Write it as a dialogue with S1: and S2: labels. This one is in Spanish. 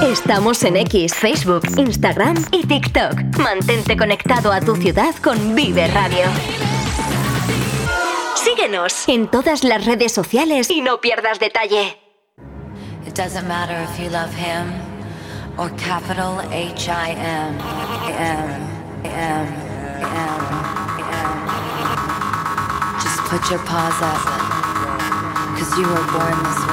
S1: Estamos en X, Facebook, Instagram y TikTok. Mantente conectado a tu ciudad con Vive Radio. Síguenos en todas las redes sociales y no pierdas detalle.
S2: It doesn't matter if you love him or capital H-I-M. Just put your paws up, 'cause you were born this way.